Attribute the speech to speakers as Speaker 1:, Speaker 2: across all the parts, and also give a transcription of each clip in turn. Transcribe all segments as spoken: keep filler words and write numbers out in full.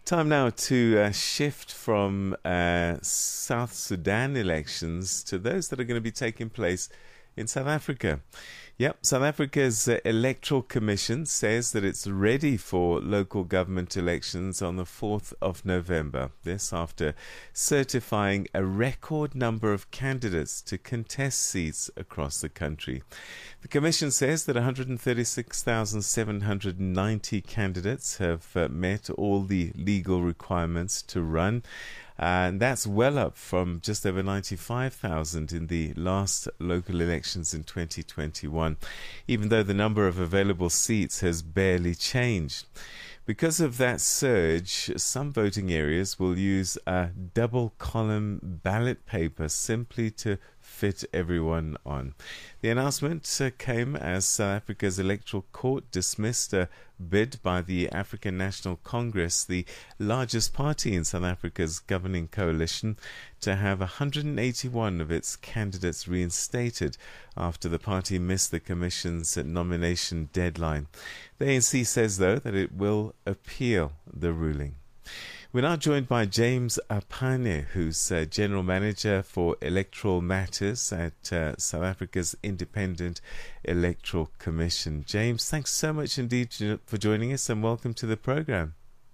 Speaker 1: Time now to uh, shift from uh, South Sudan elections to those that are going to be taking place in South Africa. Yep, South Africa's uh, Electoral Commission says that it's ready for local government elections on the fourth of November. This after certifying a record number of candidates to contest seats across the country. The Commission says that one hundred thirty-six thousand seven hundred ninety candidates have uh, met all the legal requirements to run. And that's well up from just over ninety-five thousand in the last local elections in twenty twenty-one, even though the number of available seats has barely changed. Because of that surge, some voting areas will use a double column ballot paper simply to fit everyone on. The announcement uh, came as South Africa's Electoral Court dismissed a bid by the African National Congress, the largest party in South Africa's governing coalition, to have one hundred eighty-one of its candidates reinstated after the party missed the Commission's nomination deadline. The A N C says, though, that it will appeal the ruling. We're now joined by James Apane, who's uh, General Manager for Electoral Matters at uh, South Africa's Independent Electoral Commission. James, thanks so much indeed for joining us and welcome to the program.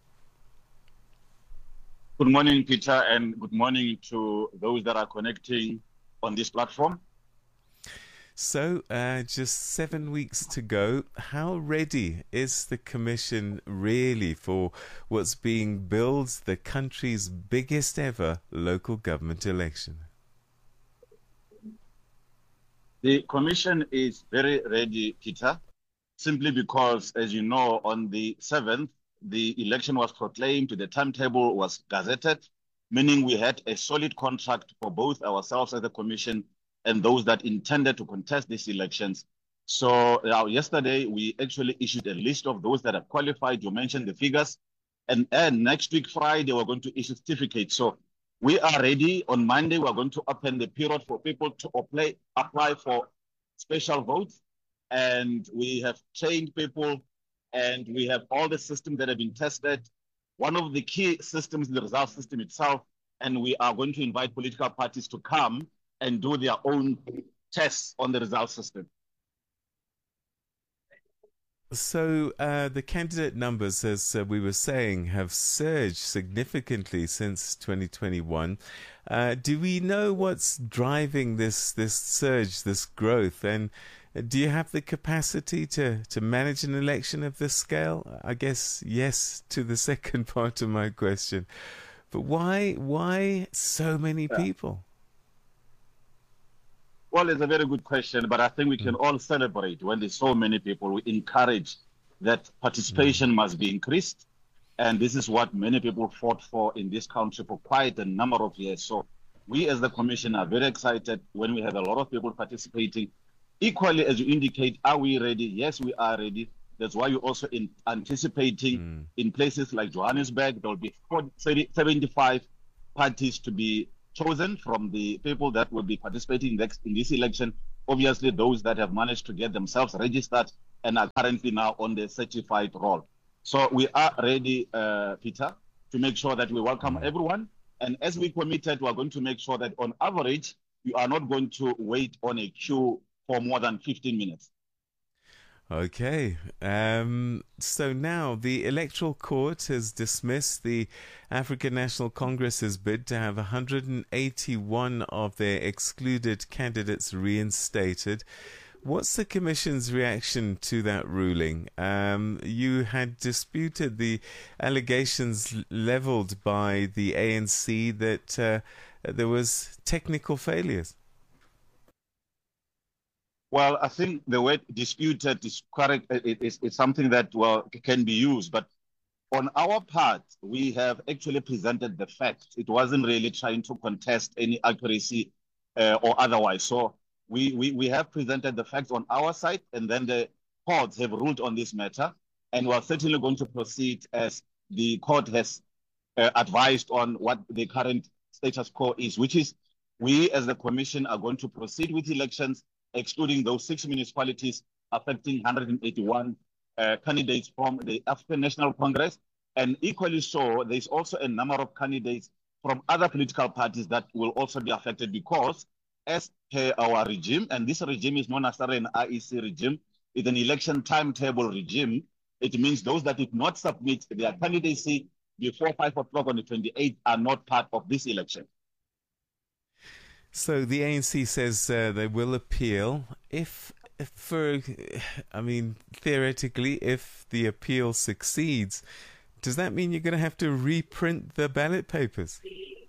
Speaker 2: Good morning, Peter, and good morning to those that are connecting on this platform.
Speaker 1: So, uh, just seven weeks to go. How ready is the Commission really for what's being billed the country's biggest ever local government election?
Speaker 2: The Commission is very ready, Peter, simply because, as you know, on the seventh, the election was proclaimed, the timetable was gazetted, meaning we had a solid contract for both ourselves as a Commission and those that intended to contest these elections. So uh, yesterday, we actually issued a list of those that have qualified. You mentioned the figures. And, and next week, Friday, we're going to issue certificates. So we are ready. On Monday, we're going to open the period for people to apply, apply for special votes. And we have trained people, and we have all the systems that have been tested. One of the key systems is the result system itself. And we are going to invite political parties to come and do their own tests on the result system.
Speaker 1: So uh, the candidate numbers, as uh, we were saying, have surged significantly since twenty twenty-one. Uh, do we know what's driving this this surge, this growth? And do you have the capacity to, to manage an election of this scale? I guess yes to the second part of my question. But why why so many people?
Speaker 2: Well, it's a very good question, but I think we can all celebrate when there's so many people. We encourage that participation mm. must be increased. And this is what many people fought for in this country for quite a number of years. So we as the Commission are very excited when we have a lot of people participating. Equally, as you indicate, are we ready? Yes, we are ready. That's why we're also in anticipating mm. in places like Johannesburg, there will be forty, seventy-five parties to be chosen from the people that will be participating next in this election. Obviously, those that have managed to get themselves registered and are currently now on the certified roll. So we are ready, uh, Peter, to make sure that we welcome everyone. And as we committed, we are going to make sure that on average, you are not going to wait on a queue for more than fifteen minutes.
Speaker 1: Okay, um, so now the Electoral Court has dismissed the African National Congress's bid to have one hundred eighty-one of their excluded candidates reinstated. What's the Commission's reaction to that ruling? Um, you had disputed the allegations leveled by the A N C that uh, there was technical failures.
Speaker 2: Well, I think the word disputed is correct. It is it's something that well can be used, but on our part, we have actually presented the facts. It wasn't really trying to contest any accuracy uh, or otherwise. So we, we we have presented the facts on our side, and then the courts have ruled on this matter, and we're certainly going to proceed as the court has uh, advised on what the current status quo is, which is we as the Commission are going to proceed with elections, excluding those six municipalities affecting one hundred eighty-one uh, candidates from the African National Congress. And equally so, there's also a number of candidates from other political parties that will also be affected because as per our regime, and this regime is not necessarily an I E C regime, it's an election timetable regime. It means those that did not submit their candidacy before five o'clock on the twenty-eighth are not part of this election.
Speaker 1: So the A N C says uh, they will appeal. If, if for, I mean, theoretically, if the appeal succeeds, does that mean you're going to have to reprint the ballot papers?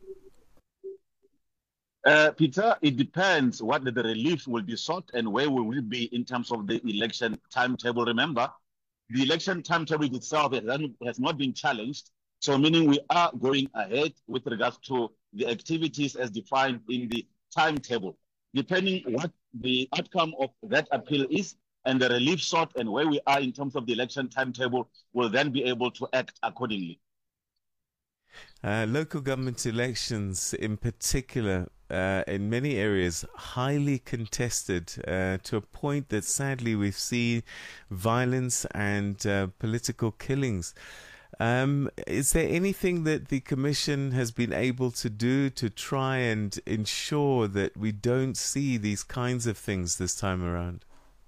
Speaker 2: Uh, Peter, it depends what the relief will be sought and where we will be in terms of the election timetable. Remember, the election timetable itself has not been challenged. So meaning we are going ahead with regards to the activities as defined in the timetable. Depending what the outcome of that appeal is and the relief sought and where we are in terms of the election timetable, will then be able to act accordingly.
Speaker 1: Uh, local government elections in particular, uh, in many areas, highly contested uh, to a point that sadly we've seen violence and uh, political killings. Um, is there anything that the Commission has been able to do to try and ensure that we don't see these kinds of things this time around?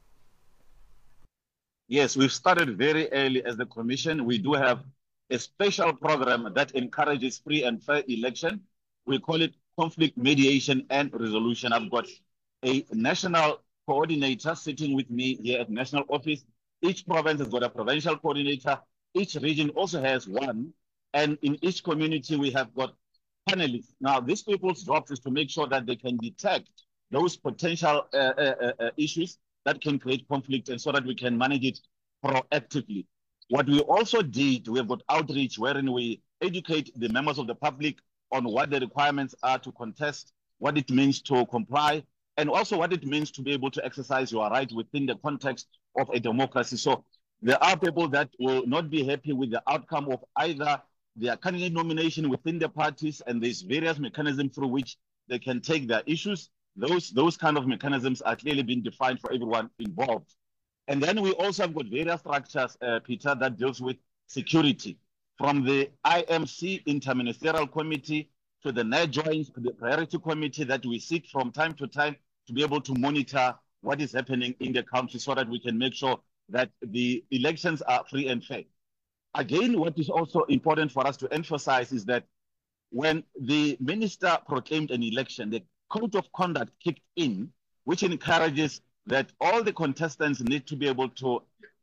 Speaker 2: Yes, we've started very early as the Commission. We do have a special program that encourages free and fair election. We call it conflict mediation and resolution. I've got a national coordinator sitting with me here at national office. Each province has got a provincial coordinator. Each region also has one. And in each community, we have got panelists. Now, these people's job is to make sure that they can detect those potential uh, uh, uh, issues that can create conflict and so that we can manage it proactively. What we also did, we have got outreach wherein we educate the members of the public on what the requirements are to contest, what it means to comply, and also what it means to be able to exercise your right within the context of a democracy. So there are people that will not be happy with the outcome of either their candidate nomination within the parties, and there's various mechanisms through which they can take their issues. Those, those kind of mechanisms are clearly being defined for everyone involved. And then we also have got various structures, uh, Peter, that deals with security. From the I M C Interministerial Committee to the NEJOINT, the Priority Committee that we sit from time to time to be able to monitor what is happening in the country so that we can make sure that the elections are free and fair. Again, what is also important for us to emphasize is that when the minister proclaimed an election, the code of conduct kicked in, which encourages that all the contestants need to be able to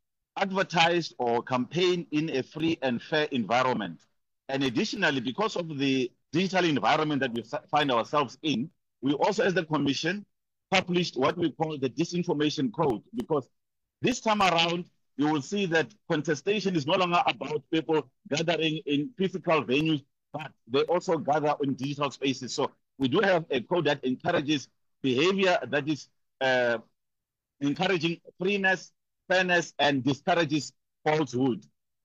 Speaker 2: advertise or campaign in a free and fair environment. And additionally, because of the digital environment that we find ourselves in, we also, as the Commission, published what we call the disinformation code, because this time around, you will see that contestation is no longer about people gathering in physical venues, but they also gather in digital spaces. So we do have a code that encourages behavior that is uh, encouraging freeness, fairness, and discourages falsehood.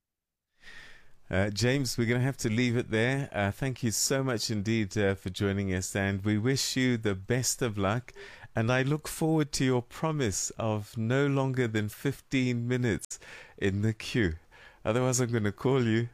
Speaker 1: Uh, James, we're going to have to leave it there. Uh, thank you so much indeed uh, for joining us, and we wish you the best of luck. And I look forward to your promise of no longer than fifteen minutes in the queue. Otherwise, I'm going to call you.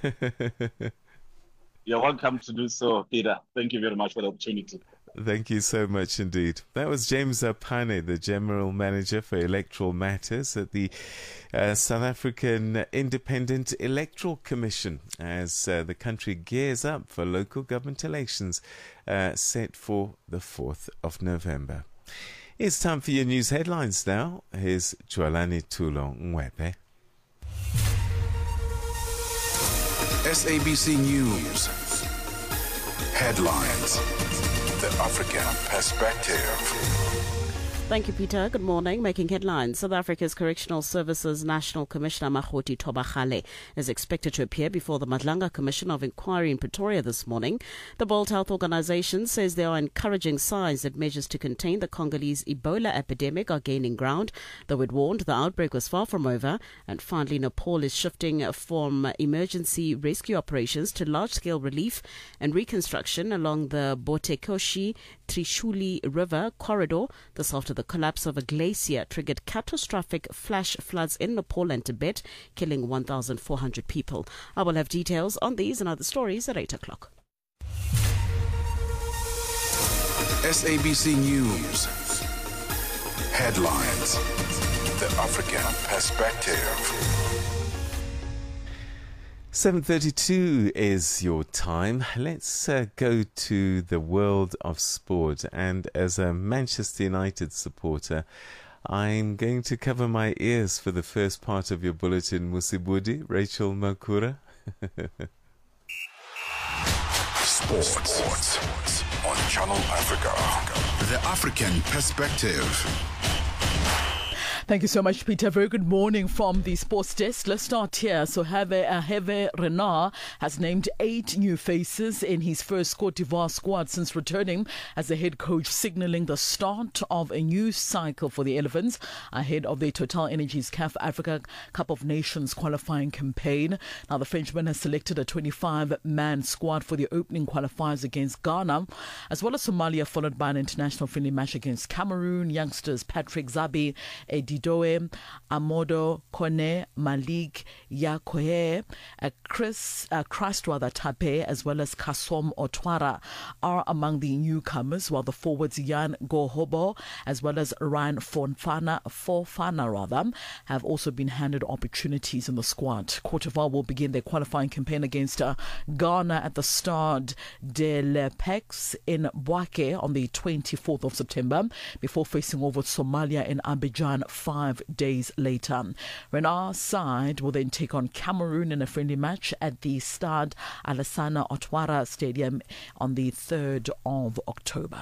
Speaker 2: You're welcome to do so, Peter. Thank you very much for the opportunity.
Speaker 1: Thank you so much indeed. That was James Pane, the General Manager for Electoral Matters at the uh, South African Independent Electoral Commission, as uh, the country gears up for local government elections uh, set for the fourth of November. It's time for your news headlines now. Here's Joalani Tulo Ngwepe.
Speaker 3: S A B C News headlines. The African perspective.
Speaker 4: Thank you, Peter. Good morning. Making headlines. South Africa's Correctional Services National Commissioner Makgoti Thobagale is expected to appear before the Madlanga Commission of Inquiry in Pretoria this morning. The World Health Organization says there are encouraging signs that measures to contain the Congolese Ebola epidemic are gaining ground, though it warned the outbreak was far from over. And finally, Nepal is shifting from emergency rescue operations to large-scale relief and reconstruction along the Botekoshi Trishuli River corridor. This after the the collapse of a glacier triggered catastrophic flash floods in Nepal and Tibet, killing one thousand four hundred people. I will have details on these and other stories at eight o'clock.
Speaker 3: S A B C News. Headlines. The African Perspective.
Speaker 1: seven thirty-two is your time. Let's uh, go to the world of sport. And as a Manchester United supporter, I'm going to cover my ears for the first part of your bulletin, Musibudi, Rachel Makura.
Speaker 3: Sports. Sports on Channel Africa. The African Perspective.
Speaker 5: Thank you so much, Peter. Very good morning from the sports desk. Let's start here. So Hervé, uh, Hervé Renard has named eight new faces in his first Côte d'Ivoire squad since returning as the head coach, signalling the start of a new cycle for the Elephants ahead of the Total Energies C A F Africa Cup of Nations qualifying campaign. Now, the Frenchman has selected a twenty-five man squad for the opening qualifiers against Ghana, as well as Somalia, followed by an international friendly match against Cameroon. Youngsters Patrick Zabi, Eddie Doe, Amodo Kone, Malik Yakoye, uh, Chris uh, Christwather Tape, as well as Kasom Otwara are among the newcomers, while the forwards Jan Gohobo, as well as Ryan Fofana, Fofana rather, have also been handed opportunities in the squad. Côte d'Ivoire will begin their qualifying campaign against uh, Ghana at the Stade de l'Apex in Bouake on the twenty-fourth of September, before facing over Somalia in Abidjan five days later. Renard's side will then take on Cameroon in a friendly match at the Stade Alassane Ouattara Stadium on the third of October.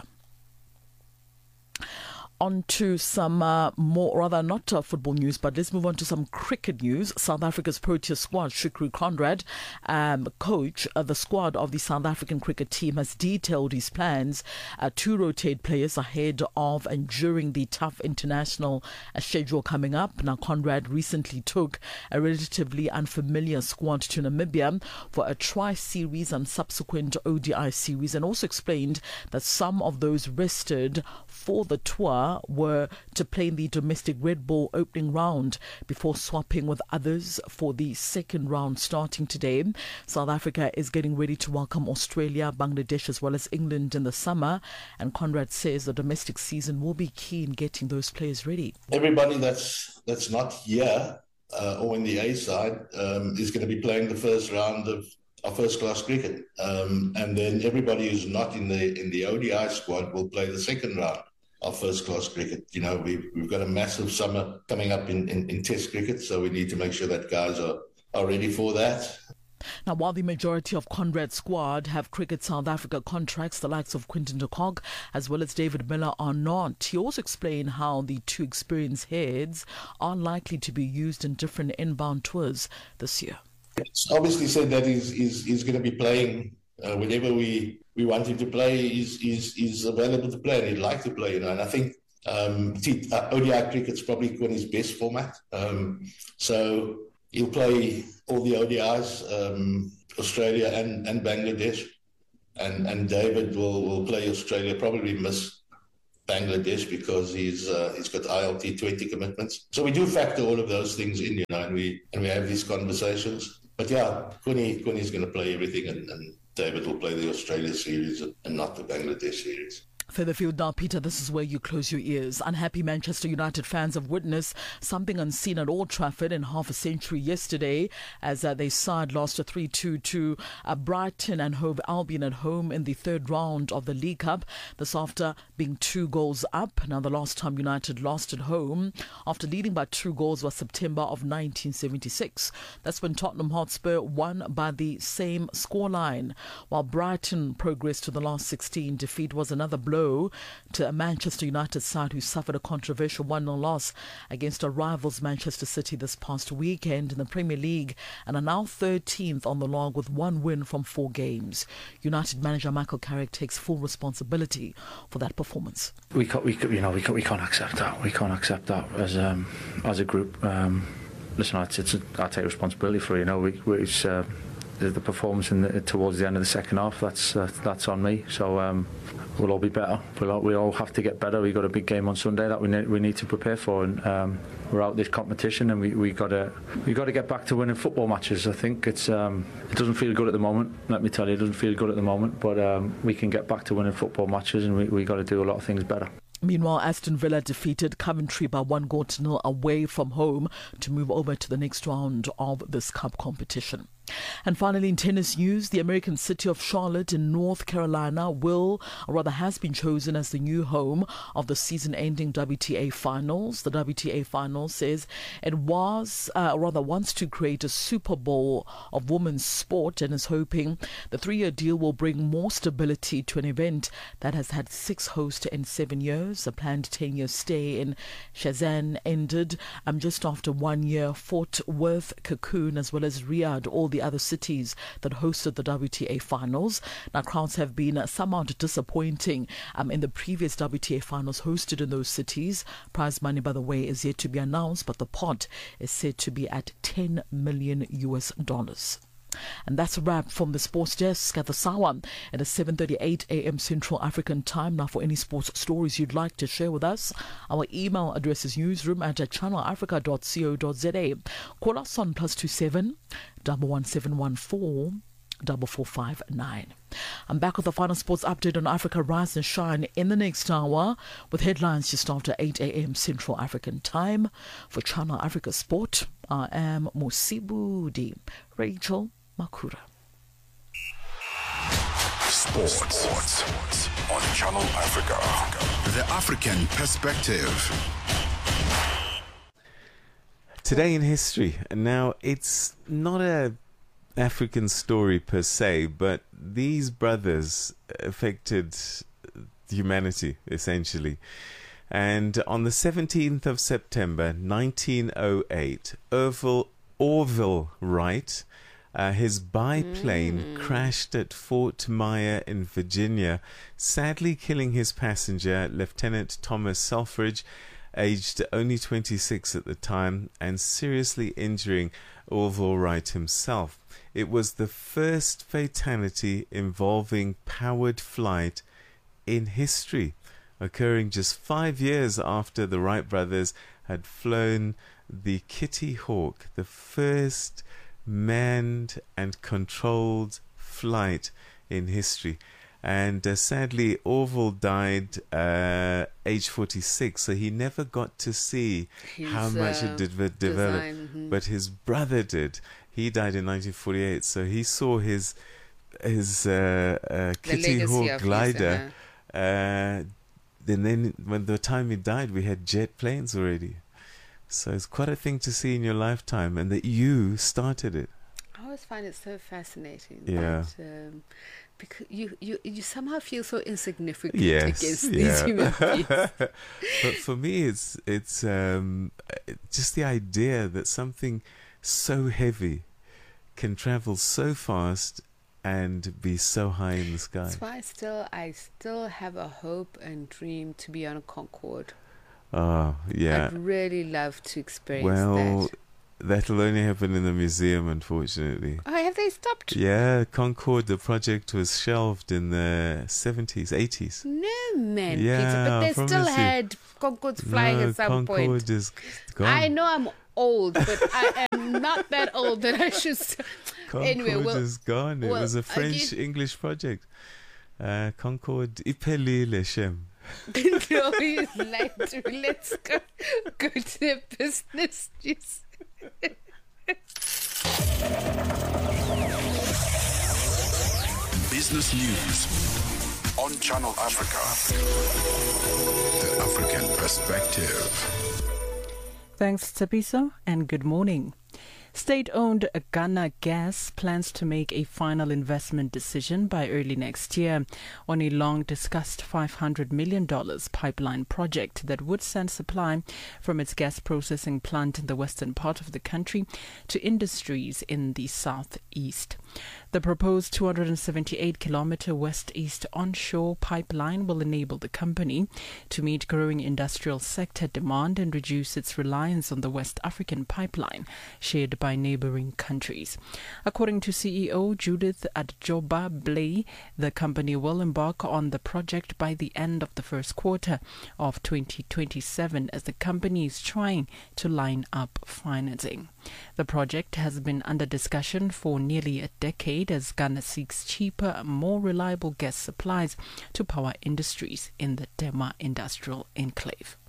Speaker 5: On to some uh, more, rather not uh, football news, but let's move on to some cricket news. South Africa's Proteas squad, Shukri Conrad, um, coach of the squad of the South African cricket team, has detailed his plans uh, to rotate players ahead of and during the tough international uh, schedule coming up. Now, Conrad recently took a relatively unfamiliar squad to Namibia for a tri-series and subsequent O D I series, and also explained that some of those rested for the tour were to play in the domestic Red Bull opening round before swapping with others for the second round starting today. South Africa is getting ready to welcome Australia, Bangladesh as well as England in the summer, and Conrad says the domestic season will be key in getting those players ready.
Speaker 6: Everybody that's that's not here uh, or in the A side um, is going to be playing the first round of our first class cricket, um, and then everybody who's not in the in the O D I squad will play the second round of first class cricket. You know, we've, we've got a massive summer coming up in, in, in test cricket, so we need to make sure that guys are, are ready for that.
Speaker 5: Now, while the majority of Conrad's squad have Cricket South Africa contracts, the likes of Quinton de Kock as well as David Miller are not. He also explained how the two experienced heads are likely to be used in different inbound tours this year.
Speaker 6: It's obviously said that he's, he's, he's going to be playing uh, whenever we, we want him to play. He's, he's, he's available to play and he'd like to play, you know. And I think um, T, uh, O D I cricket's probably got his best format. Um, so he'll play all the O D Is, um, Australia and, and Bangladesh. And, and David will, will play Australia, probably miss Bangladesh because he's uh, he's got I L T twenty commitments. So we do factor all of those things in, you know, and we and we have these conversations. But yeah, Kuni Kuni's going to play everything, and, and David will play the Australia series and not the Bangladesh series.
Speaker 5: Further field now, Peter, this is where you close your ears. Unhappy Manchester United fans have witnessed something unseen at Old Trafford in half a century yesterday as uh, their side lost a three two to uh, Brighton and Hove Albion at home in the third round of the League Cup. This after being two goals up. Now, the last time United lost at home after leading by two goals was September of nineteen seventy-six. That's when Tottenham Hotspur won by the same scoreline. While Brighton progressed to the last sixteen, defeat was another blow to a Manchester United side who suffered a controversial one nil loss against our rivals Manchester City this past weekend in the Premier League, and are now thirteenth on the log with one win from four games. United manager Michael Carrick takes full responsibility for that performance.
Speaker 7: We can't, we you know, we can't, we can't accept that. We can't accept that as um, as a group. Um, listen, it's, it's a, I take responsibility for it. You know, we, we it's, uh, the, the performance in the, towards the end of the second half, that's uh, that's on me. So um, we'll all be better. We'll all, we all have to get better. We've got a big game on Sunday that we need, we need to prepare for, and um, we're out this competition, and we we got to we got to get back to winning football matches. I think it's um, it doesn't feel good at the moment. Let me tell you, it doesn't feel good at the moment. But um, we can get back to winning football matches, and we we got to do a lot of things better.
Speaker 5: Meanwhile, Aston Villa defeated Coventry by one goal to nil away from home to move over to the next round of this cup competition. And finally, in tennis news, the American city of Charlotte in North Carolina will, or rather has been chosen as the new home of the season-ending W T A Finals. The W T A Finals says it was, uh, or rather wants to create a Super Bowl of women's sport and is hoping the three-year deal will bring more stability to an event that has had six hosts in seven years. A planned ten-year stay in Shenzhen ended um, just after one year. Fort Worth, Cocoon, as well as Riyadh, all the other cities that hosted the W T A Finals. Now, crowds have been somewhat disappointing um, in the previous W T A Finals hosted in those cities. Prize money, by the way, is yet to be announced, but the pot is said to be at ten million U S dollars. And that's a wrap from the sports desk at the Sawa at seven thirty-eight a.m. Central African time. Now, for any sports stories you'd like to share with us, our email address is newsroom at channel africa dot co dot za. Call us on plus two seven double one seven one four double four five nine. I'm back with the final sports update on Africa Rise and Shine in the next hour with headlines just after eight a.m. Central African time. For Channel Africa Sport, I am Musibudi Rachel Makura.
Speaker 3: Sports on Channel Africa. The African Perspective.
Speaker 1: Today in history. Now, it's not a African story per se, but these brothers affected humanity, essentially. And on the seventeenth of September, nineteen oh eight, Orville, Orville Wright, Uh, his biplane mm. crashed at Fort Myer in Virginia, sadly killing his passenger, Lieutenant Thomas Selfridge, aged only twenty-six at the time, and seriously injuring Orville Wright himself. It was the first fatality involving powered flight in history, occurring just five years after the Wright brothers had flown the Kitty Hawk, the first manned and controlled flight in history. And uh, sadly, Orville died uh, age forty-six, so he never got to see his, how much uh, it did develop. Mm-hmm. But his brother did. He died in nineteen forty-eight, so he saw his his uh, uh, Kitty Hawk glider. Uh, uh, and then, when the time he died, we had jet planes already. So it's quite a thing to see in your lifetime, and that you started it.
Speaker 8: I always find it so fascinating.
Speaker 1: Yeah.
Speaker 8: That, um, because you, you, you somehow feel so insignificant
Speaker 1: yes,
Speaker 8: against
Speaker 1: yeah.
Speaker 8: these human beings.
Speaker 1: But for me, it's it's um, just the idea that something so heavy can travel so fast and be so high in the sky.
Speaker 8: That's why I still, I still have a hope and dream to be on a Concorde.
Speaker 1: Oh, yeah.
Speaker 8: I'd really love to experience
Speaker 1: well, that. Well,
Speaker 8: that'll
Speaker 1: only happen in the museum, unfortunately.
Speaker 8: Oh, have they stopped?
Speaker 1: Yeah, Concorde, the project was shelved in the seventies, eighties.
Speaker 8: No, man,
Speaker 1: yeah,
Speaker 8: Peter, but they still
Speaker 1: you.
Speaker 8: had Concordes flying
Speaker 1: no,
Speaker 8: at some
Speaker 1: Concorde
Speaker 8: point.
Speaker 1: Is gone.
Speaker 8: I know I'm old, but I am not that old that I should... St-
Speaker 1: Concorde
Speaker 8: anyway, well,
Speaker 1: is gone. It
Speaker 8: well,
Speaker 1: was a French-English project. Uh, Concorde, Ipelile Shem.
Speaker 8: No, he's like, let's go, go to the business news.
Speaker 3: Business news on Channel Africa. The African Perspective.
Speaker 9: Thanks, Tapiso, and good morning. State-owned Ghana Gas plans to make a final investment decision by early next year on a long-discussed five hundred million dollars pipeline project that would send supply from its gas processing plant in the western part of the country to industries in the southeast. The proposed two hundred seventy-eight kilometer west-east onshore pipeline will enable the company to meet growing industrial sector demand and reduce its reliance on the West African pipeline, shared funded by neighboring countries. According to C E O Judith Adjoba Blay, the company will embark on the project by the end of the first quarter of twenty twenty-seven as the company is trying to line up financing. The project has been under discussion for nearly a decade as Ghana seeks cheaper, more reliable gas supplies to power industries in the Tema industrial enclave.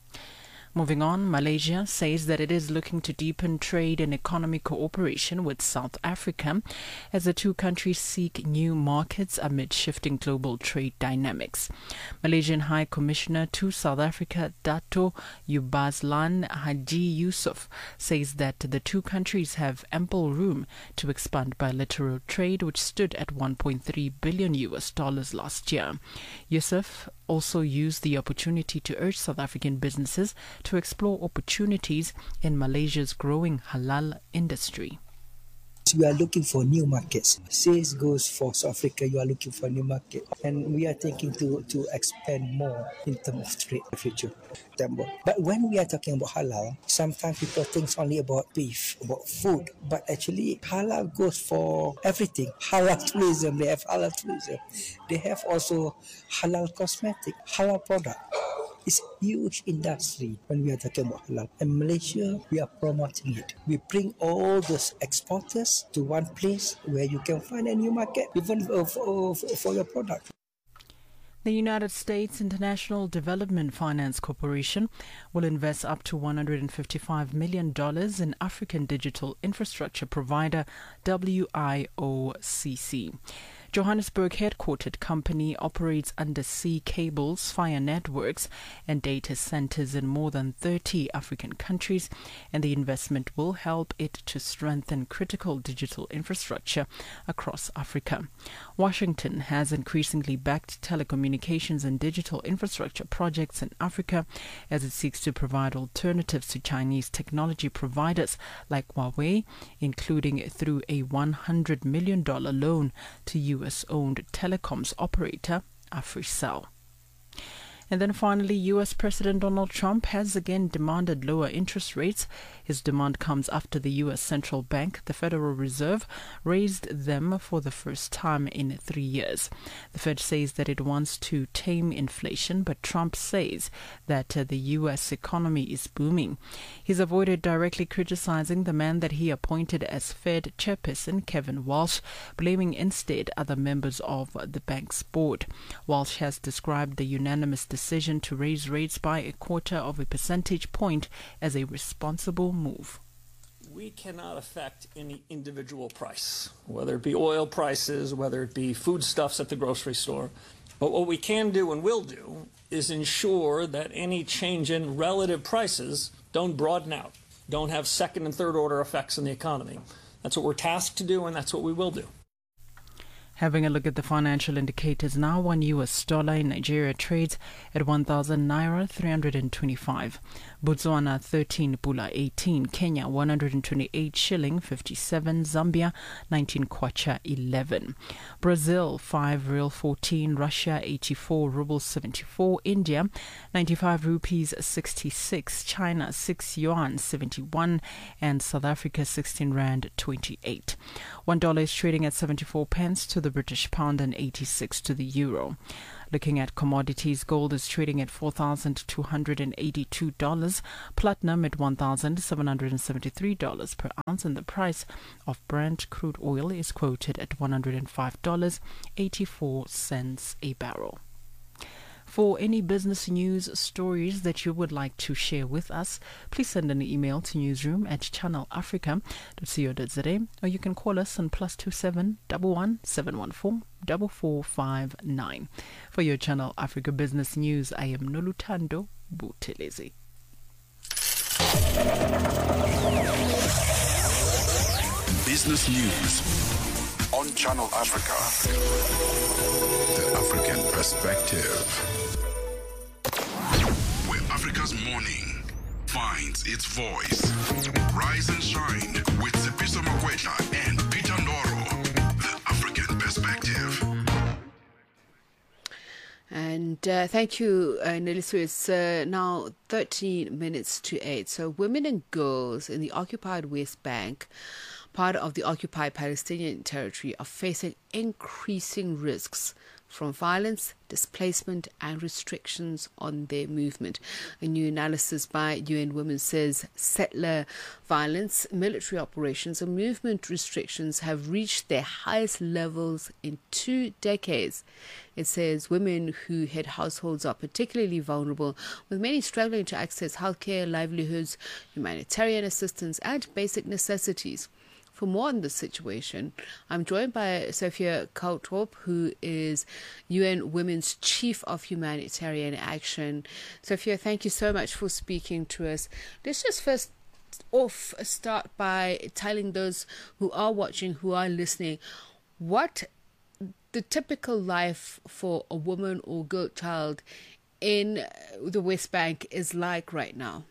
Speaker 9: Moving on, Malaysia says that it is looking to deepen trade and economic cooperation with South Africa as the two countries seek new markets amid shifting global trade dynamics. Malaysian High Commissioner to South Africa, Dato Yubazlan Haji Yusuf, says that the two countries have ample room to expand bilateral trade, which stood at one point three billion U S dollars last year. Yusuf also used the opportunity to urge South African businesses to explore opportunities in Malaysia's growing halal industry.
Speaker 10: We are looking for new markets. Sales goes for South Africa, you are looking for a new market. And we are thinking to, to expand more in terms of trade in the future. But when we are talking about halal, sometimes people think only about beef, about food. But actually, halal goes for everything. Halal tourism, they have halal tourism. They have also halal cosmetic, halal product. It's a huge industry when we are talking about halal. In Malaysia, we are promoting it. We bring all those exporters to one place where you can find a new market, even for, for, for your product.
Speaker 9: The United States International Development Finance Corporation will invest up to one hundred fifty-five million dollars in African digital infrastructure provider W I O C C. Johannesburg headquartered company operates undersea cables, fire networks and data centers in more than thirty African countries, and the investment will help it to strengthen critical digital infrastructure across Africa. Washington has increasingly backed telecommunications and digital infrastructure projects in Africa as it seeks to provide alternatives to Chinese technology providers like Huawei, including through a one hundred million dollars loan to U S-owned telecoms operator Africell. And then finally, U S President Donald Trump has again demanded lower interest rates. His demand comes after the U S Central Bank, the Federal Reserve, raised them for the first time in three years. The Fed says that it wants to tame inflation, but Trump says that uh, the U S economy is booming. He's avoided directly criticizing the man that he appointed as Fed chairperson, Kevin Walsh, blaming instead other members of the bank's board. Walsh has described the unanimous decision to raise rates by a quarter of a percentage point as a responsible move.
Speaker 11: We cannot affect any individual price, whether it be oil prices, whether it be foodstuffs at the grocery store. But what we can do and will do is ensure that any change in relative prices don't broaden out, don't have second and third order effects on the economy. That's what we're tasked to do, and that's what we will do.
Speaker 9: Having a look at the financial indicators now, one U S dollar in Nigeria trades at one thousand naira three hundred twenty-five, Botswana thirteen pula eighteen, Kenya one hundred twenty-eight shilling fifty-seven, Zambia nineteen kwacha eleven, Brazil five real fourteen, Russia eighty-four rubles seventy-four, India ninety-five rupees sixty-six, China six yuan seventy-one, and South Africa sixteen rand twenty-eight. One dollar is trading at seventy-four pence to the British pound and eighty-six to the euro. Looking at commodities, gold is trading at four thousand two hundred eighty-two dollars, platinum at one thousand seven hundred seventy-three dollars per ounce, and the price of Brent crude oil is quoted at one hundred five dollars and eighty-four cents a barrel. For any business news stories that you would like to share with us, please send an email to newsroom at channel africa dot co dot za, or you can call us on plus two seven one one seven one four four four five nine. For your Channel Africa business news, I am Nolutando Butelezi.
Speaker 3: Business news on Channel Africa. The African perspective. Where Africa's morning finds its voice. Rise and shine with Sepiso Makwetla and Peter Ndoro. The African perspective.
Speaker 8: And And uh, thank you, uh, Nelly. It's uh, now thirteen minutes to eight. So women and girls in the occupied West Bank, part of the occupied Palestinian territory, are facing increasing risks from violence, displacement and restrictions on their movement. A new analysis by U N Women says settler violence, military operations and movement restrictions have reached their highest levels in two decades. It says women who head households are particularly vulnerable, with many struggling to access healthcare, livelihoods, humanitarian assistance and basic necessities. For more on this situation, I'm joined by Sophia Kaltorp, who is U N Women's Chief of Humanitarian Action. Sophia, thank you so much for speaking to us. Let's just first off start by telling those who are watching, who are listening, what the typical life for a woman or girl child in the West Bank is like right now.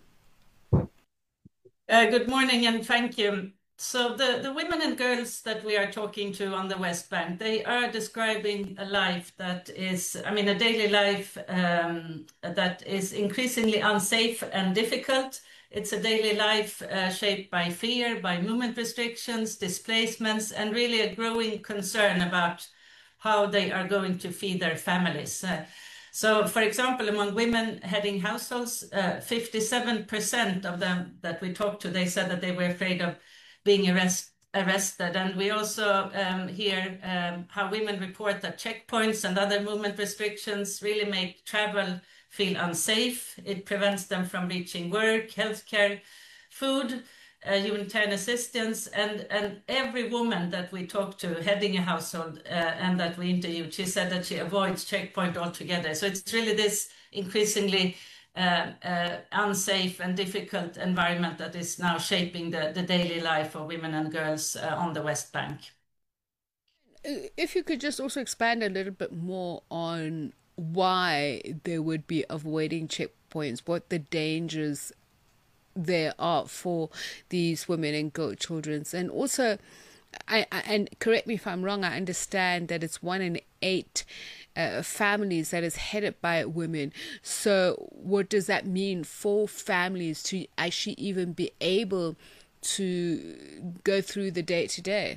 Speaker 12: Uh, good morning and thank you. So the, the women and girls that we are talking to on the West Bank, they are describing a life that is, I mean, a daily life um, that is increasingly unsafe and difficult. It's a daily life uh, shaped by fear, by movement restrictions, displacements, and really a growing concern about how they are going to feed their families. Uh, so, for example, among women heading households, uh, fifty-seven percent of them that we talked to, they said that they were afraid of being arrest, arrested. And we also um, hear um, how women report that checkpoints and other movement restrictions really make travel feel unsafe. It prevents them from reaching work, healthcare, food, uh, humanitarian assistance. And, and every woman that we talk to heading a household uh, and that we interviewed, she said that she avoids checkpoint altogether. So it's really this increasingly Uh, uh, unsafe and difficult environment that is now shaping the, the daily life of women and girls uh, on the West Bank.
Speaker 8: If you could just also expand a little bit more on why they would be avoiding checkpoints, what the dangers there are for these women and girl children. And also, I, I, and correct me if I'm wrong, I understand that it's one in eight uh, families that is headed by women. So what does that mean for families to actually even be able to go through the day to day?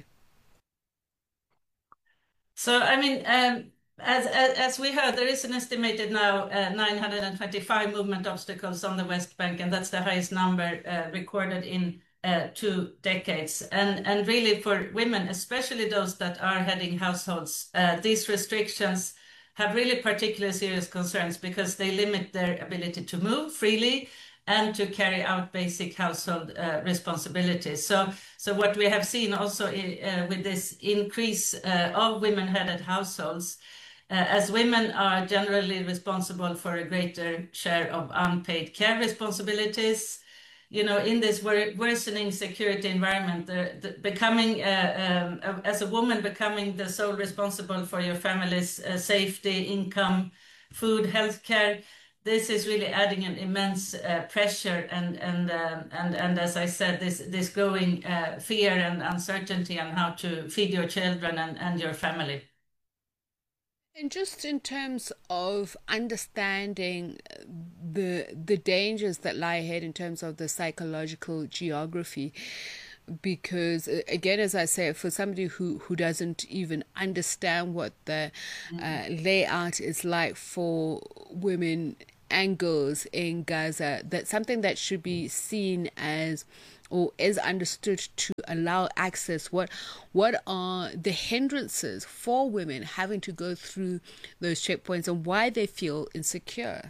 Speaker 12: So, I mean, um, as, as as we heard, there is an estimated now uh, nine hundred twenty-five movement obstacles on the West Bank, and that's the highest number uh, recorded in Uh, two decades. And, and really for women, especially those that are heading households, uh, these restrictions have really particularly serious concerns because they limit their ability to move freely and to carry out basic household uh, responsibilities. So, so what we have seen also uh, with this increase uh, of women-headed households, uh, as women are generally responsible for a greater share of unpaid care responsibilities, you know, in this worsening security environment, the, the becoming, uh, um, as a woman, becoming the sole responsible for your family's uh, safety, income, food, healthcare, this is really adding an immense uh, pressure and and um, and and as I said, this this growing uh, fear and uncertainty on how to feed your children and, and your family.
Speaker 8: And just in terms of understanding the the dangers that lie ahead in terms of the psychological geography, because again, as I say, for somebody who, who doesn't even understand what the uh, layout is like for women and girls in Gaza, that's something that should be seen as or is understood to allow access. What what are the hindrances for women having to go through those checkpoints and why they feel insecure?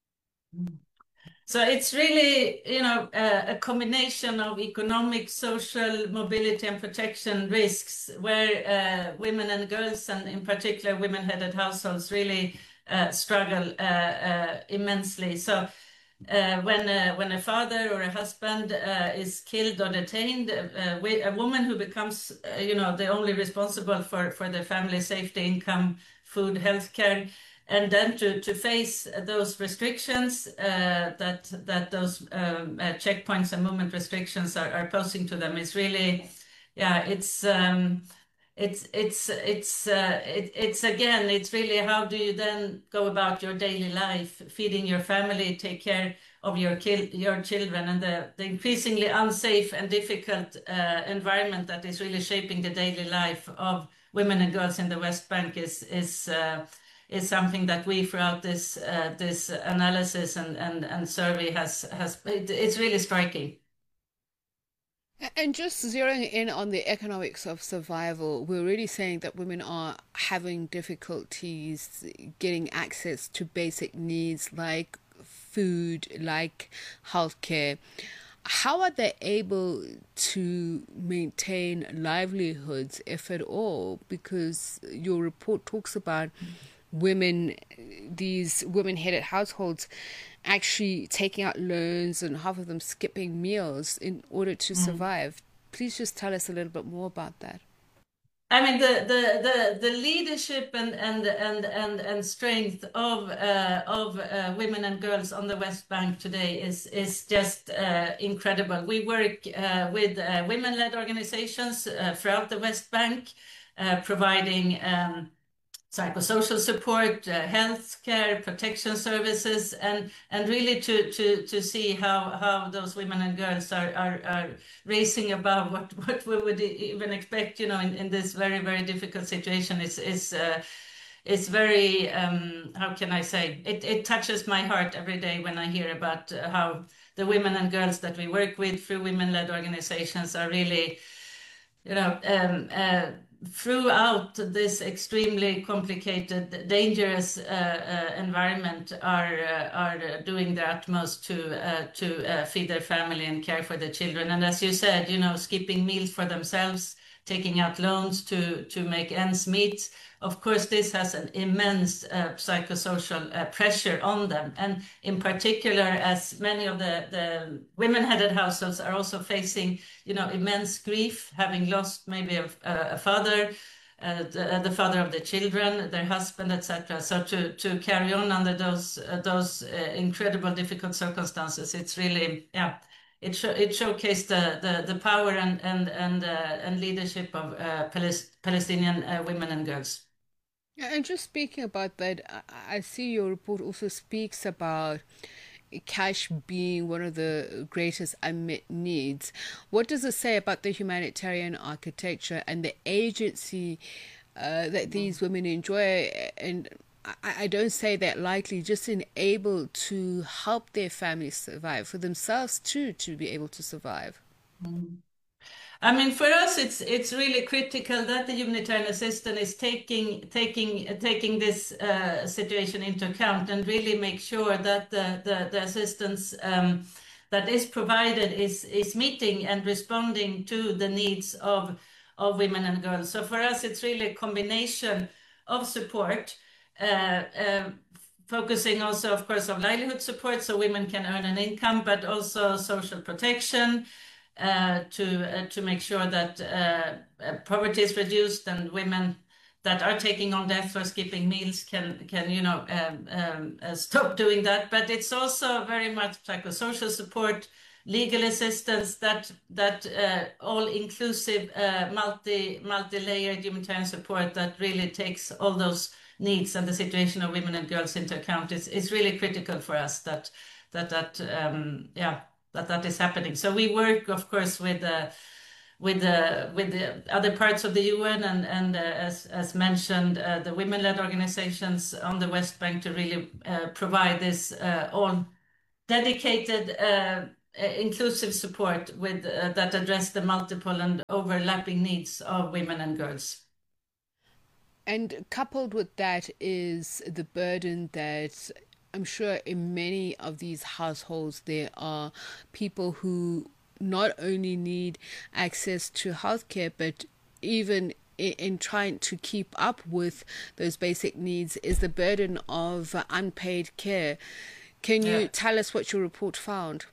Speaker 12: So it's really, you know, uh, a combination of economic, social, mobility and protection risks where uh, women and girls, and in particular women-headed households, really uh, struggle uh, uh, immensely. So Uh, when uh, when a father or a husband uh, is killed or detained, uh, a woman who becomes, uh, you know, the only responsible for, for the family safety, income, food, healthcare, and then to, to face those restrictions uh, that that those um, uh, checkpoints and movement restrictions are, are posing to them is really, yeah, it's um, it's it's it's uh, it, it's again, it's really how do you then go about your daily life, feeding your family, take care of your kil- your children, and the, the increasingly unsafe and difficult uh, environment that is really shaping the daily life of women and girls in the West Bank is is uh, is something that we throughout this uh, this analysis and, and, and survey has has it, it's really striking.
Speaker 8: And just zeroing in on the economics of survival, we're really saying that women are having difficulties getting access to basic needs like food, like healthcare. How are they able to maintain livelihoods, if at all? Because your report talks about women, these women-headed households, actually taking out loans and half of them skipping meals in order to survive. Please just tell us a little bit more about that.
Speaker 12: I mean, the the the, the leadership and and and and, and strength of uh, of uh, women and girls on the West Bank today is is just uh, incredible. We work uh, with uh, women-led organizations uh, throughout the West Bank, uh, providing Um, psychosocial support, uh, health care, protection services, and and really to to to see how how those women and girls are are, are raising above what what we would even expect, you know, in, in this very very difficult situation. Is is uh, it's very um, how can I say it? It touches my heart every day when I hear about uh, how the women and girls that we work with through women-led organizations are really, you know. Um, uh, throughout this extremely complicated, dangerous uh, uh, environment, are uh, are doing their utmost to uh, to uh, feed their family and care for their children. And as you said, you know, skipping meals for themselves, taking out loans to to make ends meet. Of course, this has an immense uh, psychosocial uh, pressure on them. And in particular, as many of the, the women-headed households are also facing, you know, immense grief, having lost maybe a, a father, uh, the, the father of the children, their husband, et cetera. So to, to carry on under those, uh, those uh, incredible, difficult circumstances, it's really, yeah, it, show, it showcased the, the, the power and, and, and, uh, and leadership of uh, Palest- Palestinian uh, women and girls.
Speaker 8: And just speaking about that, I see your report also speaks about cash being one of the greatest unmet needs. What does it say about the humanitarian architecture and the agency uh, that these women enjoy? And I, I don't say that lightly, just in able to help their families survive, for themselves too, to be able to survive.
Speaker 12: Mm. I mean, for us, it's it's really critical that the humanitarian assistance is taking taking taking this uh, situation into account and really make sure that the the, the assistance um, that is provided is is meeting and responding to the needs of of women and girls. So for us, it's really a combination of support, uh, uh, focusing also, of course, on livelihood support so women can earn an income, but also social protection. Uh, to uh, to make sure that uh, uh, poverty is reduced and women that are taking on death or skipping meals can can you know um, um, uh, stop doing that. But it's also very much psychosocial support, legal assistance, that that uh, all inclusive, uh, multi multi layered humanitarian support that really takes all those needs and the situation of women and girls into account. It's it's really critical for us that that that um, yeah. that that is happening. So we work, of course, with uh, with the uh, with the other parts of the U N and and uh, as as mentioned, uh, the women-led organizations on the West Bank to really uh, provide this uh, all dedicated, uh, inclusive support with uh, that address the multiple and overlapping needs of women and girls.
Speaker 8: And coupled with that is the burden that I'm sure in many of these households there are people who not only need access to healthcare, but even in, in trying to keep up with those basic needs is the burden of uh, unpaid care. Can you yeah. tell us what your report found?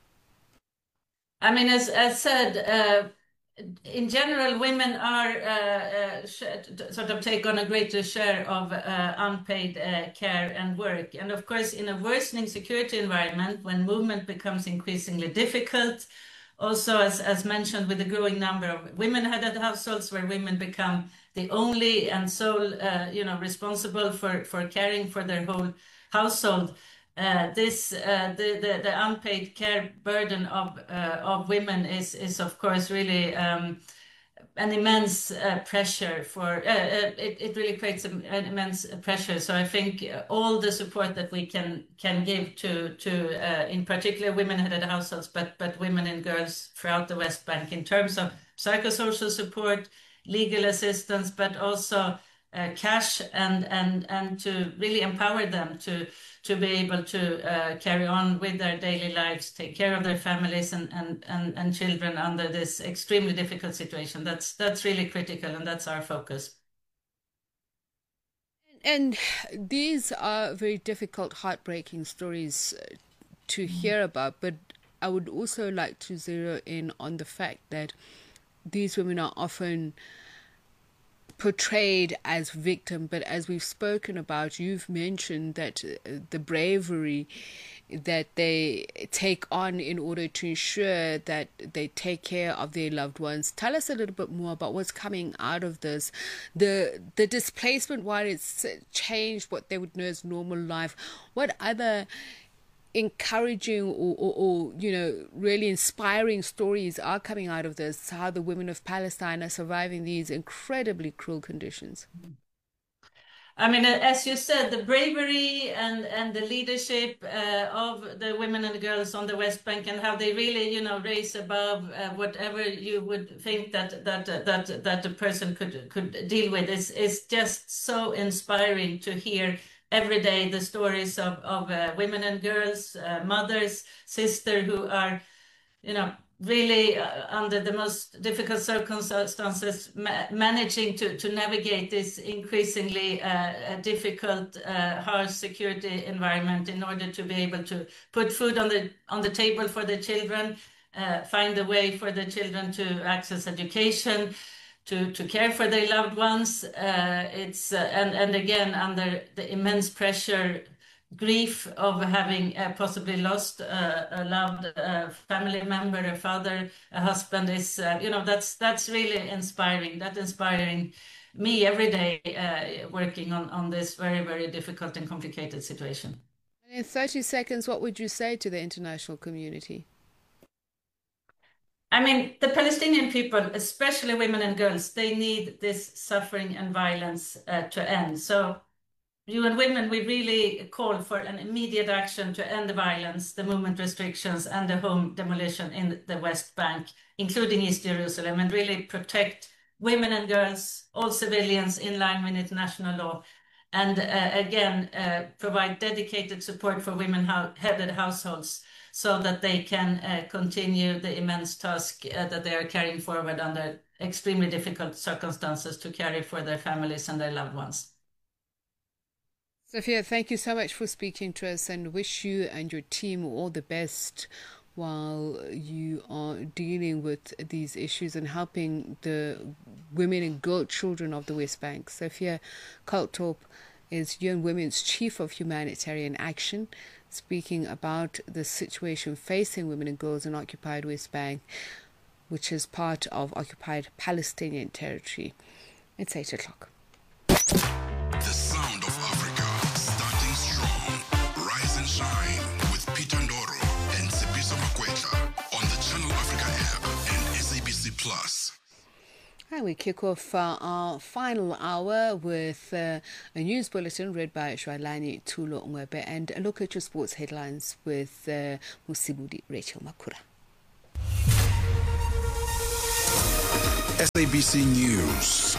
Speaker 12: I mean, as as said, uh, in general, women are uh, uh, sort of take on a greater share of uh, unpaid uh, care and work. And of course, in a worsening security environment, when movement becomes increasingly difficult, also, as, as mentioned, with the growing number of women-headed households where women become the only and sole, uh, you know, responsible for, for caring for their whole household. Uh, this uh, the, the the unpaid care burden of uh, of women is is of course really um, an immense uh, pressure for uh, uh, it, it really creates an immense pressure. So I think all the support that we can can give to to uh, in particular women-headed households, but but women and girls throughout the West Bank in terms of psychosocial support, legal assistance, but also uh, cash and and and to really empower them to to be able to uh, carry on with their daily lives, take care of their families and, and, and, and children under this extremely difficult situation. That's that's really critical, and that's our focus.
Speaker 8: And these are very difficult, heartbreaking stories to hear about, but I would also like to zero in on the fact that these women are often portrayed as victim, but as we've spoken about, you've mentioned that uh, the bravery that they take on in order to ensure that they take care of their loved ones. Tell us a little bit more about what's coming out of this, the the displacement, while it's changed what they would know as normal life. What other encouraging or, or, or, you know, really inspiring stories are coming out of this, how the women of Palestine are surviving these incredibly cruel conditions?
Speaker 12: I mean, as you said, the bravery and, and the leadership uh, of the women and girls on the West Bank, and how they really, you know, raise above uh, whatever you would think that that that that a person could could deal with is is just so inspiring to hear every day the stories of, of uh, women and girls, uh, mothers, sisters who are, you know, really uh, under the most difficult circumstances, ma managing to, to navigate this increasingly uh, difficult, uh, harsh security environment in order to be able to put food on the, on the table for the children, uh, find a way for the children to access education, to, to care for their loved ones. Uh, it's uh, and, and again, under the immense pressure, grief of having uh, possibly lost uh, a loved uh, family member, a father, a husband, is, uh, you know, that's that's really inspiring. That's inspiring me every day uh, working on, on this very, very difficult and complicated situation.
Speaker 8: In thirty seconds, what would you say to the international community?
Speaker 12: I mean, the Palestinian people, especially women and girls, they need this suffering and violence uh, to end. So U N Women, we really call for an immediate action to end the violence, the movement restrictions, and the home demolition in the West Bank, including East Jerusalem, and really protect women and girls, all civilians, in line with international law. And uh, again, uh, provide dedicated support for women-headed households so that they can uh, continue the immense task uh, that they are carrying forward under extremely difficult circumstances to carry for their families and their loved ones.
Speaker 8: Sophia, thank you so much for speaking to us, and wish you and your team all the best while you are dealing with these issues and helping the women and girl children of the West Bank. Sophia Kaltop is U N Women's Chief of Humanitarian Action, speaking about the situation facing women and girls in occupied West Bank, which is part of occupied Palestinian territory. It's eight o'clock.
Speaker 3: The sound of Africa, starting strong. Rise and shine with Peter Ndoro and Tsepiso Makwetla on the Channel Africa app and S A B C Plus.
Speaker 8: And we kick off uh, our final hour with uh, a news bulletin read by Shwalani Tulo Ngwebe, and a look at your sports headlines with uh, Musibudi Rachel Makura.
Speaker 3: S A B C News.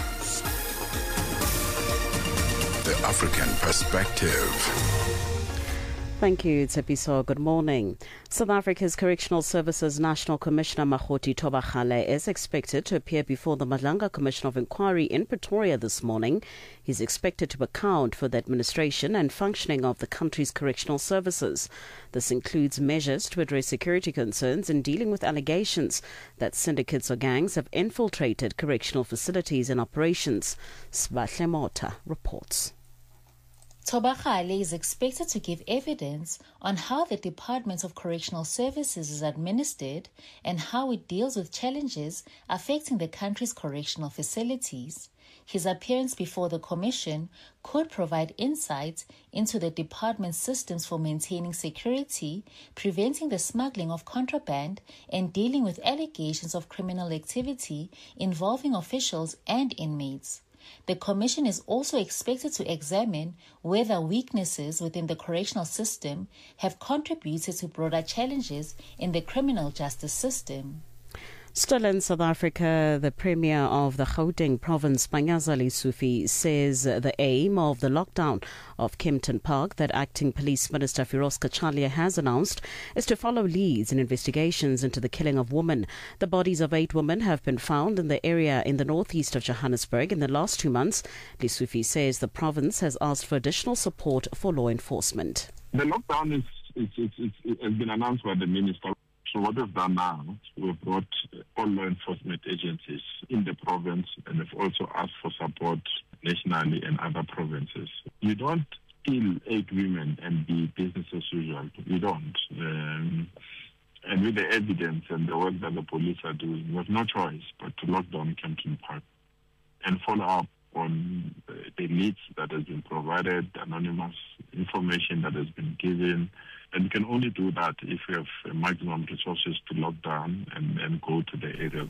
Speaker 3: The African Perspective.
Speaker 4: Thank you, Tsepiso. Good morning. South Africa's Correctional Services National Commissioner Makgoti Thobagale is expected to appear before the Madlanga Commission of Inquiry in Pretoria this morning. He's expected to account for the administration and functioning of the country's correctional services. This includes measures to address security concerns in dealing with allegations that syndicates or gangs have infiltrated correctional facilities and operations. Sbahle Mota reports.
Speaker 13: Thobakgale is expected to give evidence on how the Department of Correctional Services is administered and how it deals with challenges affecting the country's correctional facilities. His appearance before the Commission could provide insight into the department's systems for maintaining security, preventing the smuggling of contraband, and dealing with allegations of criminal activity involving officials and inmates. The Commission is also expected to examine whether weaknesses within the correctional system have contributed to broader challenges in the criminal justice system.
Speaker 4: Still in South Africa, the Premier of the Gauteng province, Panyaza Lesufi, says the aim of the lockdown of Kempton Park that Acting Police Minister Firoz Kachalia has announced is to follow leads in investigations into the killing of women. The bodies of eight women have been found in the area in the northeast of Johannesburg in the last two months. Lesufi says the province has asked for additional support for law enforcement.
Speaker 14: The lockdown is, is, is, is, is has been announced by the minister. So what we've done now, we've brought all law enforcement agencies in the province, and we've also asked for support nationally and other provinces. You don't kill eight women and be business as usual. You don't. Um, and with the evidence and the work that the police are doing, we have no choice but to lock down Kempton Park and follow up on the leads that has been provided, anonymous information that has been given. And we can only do that if we have maximum resources to lock down and, and go to the area.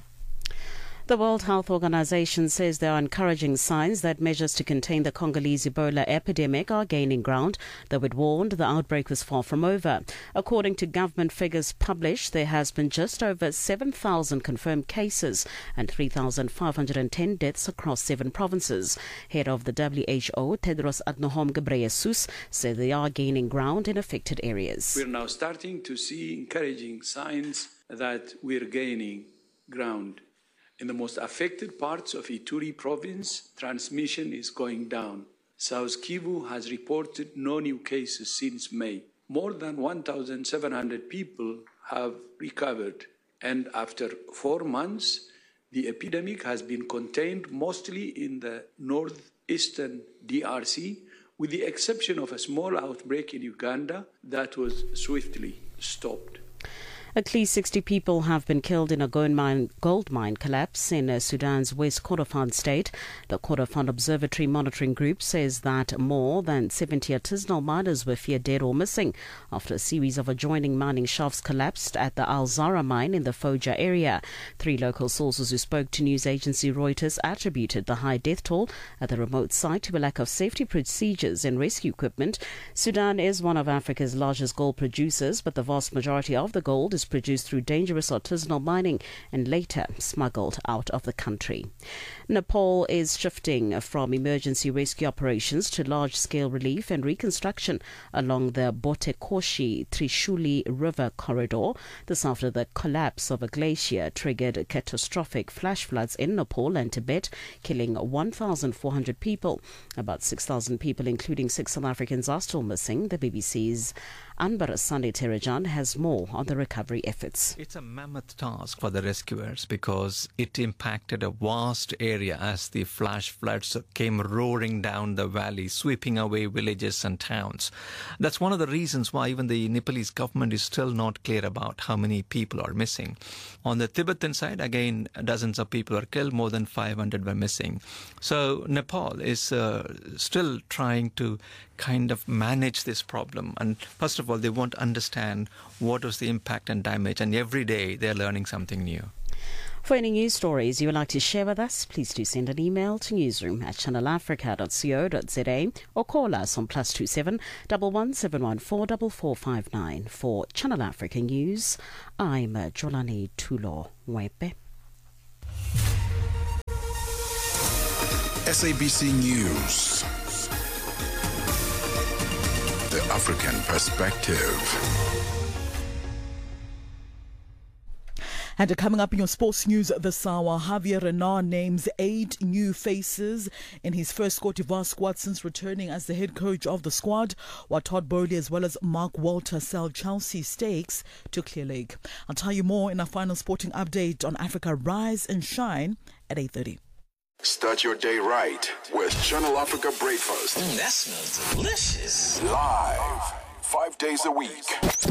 Speaker 4: The World Health Organization says there are encouraging signs that measures to contain the Congolese Ebola epidemic are gaining ground, though it warned the outbreak was far from over. According to government figures published, there has been just over seven thousand confirmed cases and three thousand five hundred ten deaths across seven provinces. Head of the W H O, Tedros Adhanom Ghebreyesus, said they are gaining ground in affected areas.
Speaker 15: We're now starting to see encouraging signs that we're gaining ground. In the most affected parts of Ituri province, transmission is going down. South Kivu has reported no new cases since May. More than one thousand seven hundred people have recovered. And after four months, the epidemic has been contained mostly in the northeastern D R C, with the exception of a small outbreak in Uganda that was swiftly stopped.
Speaker 4: At least sixty people have been killed in a gold mine, gold mine collapse in uh, Sudan's West Kordofan state. The Kordofan Observatory Monitoring Group says that more than seventy artisanal miners were feared dead or missing after a series of adjoining mining shafts collapsed at the Al Zara mine in the Foja area. Three local sources who spoke to news agency Reuters attributed the high death toll at the remote site to a lack of safety procedures and rescue equipment. Sudan is one of Africa's largest gold producers, but the vast majority of the gold is produced through dangerous artisanal mining and later smuggled out of the country. Nepal is shifting from emergency rescue operations to large-scale relief and reconstruction along the Botekoshi-Trishuli River corridor. This after the collapse of a glacier triggered catastrophic flash floods in Nepal and Tibet, killing one thousand four hundred people. About six thousand people, including six South Africans, are still missing. The B B C's Anbar Sande Terajan has more on the recovery efforts.
Speaker 16: It's a mammoth task for the rescuers because it impacted a vast area as the flash floods came roaring down the valley, sweeping away villages and towns. That's one of the reasons why even the Nepalese government is still not clear about how many people are missing. On the Tibetan side, again, dozens of people were killed, more than five hundred were missing. So Nepal is uh, still trying to kind of manage this problem. And first of all, they won't understand what was the impact and damage. And every day they're learning something new.
Speaker 4: For any news stories you would like to share with us, please do send an email to newsroom at channel africa dot co dot za or call us on plus two seven one one seven one four four four five nine. For Channel Africa News, I'm Jolani Tulo Wepe.
Speaker 3: S A B C News. The African Perspective.
Speaker 5: And coming up in your sports news this hour, Javier Renard names eight new faces in his first Cote d'Ivoire squad since returning as the head coach of the squad, while Todd Bowley as well as Mark Walter sell Chelsea stakes to Clear Lake. I'll tell you more in our final sporting update on Africa Rise and Shine at eight thirty.
Speaker 3: Start your day right with Channel Africa Breakfast.
Speaker 17: Mm, that smells delicious.
Speaker 3: Live, five days a week.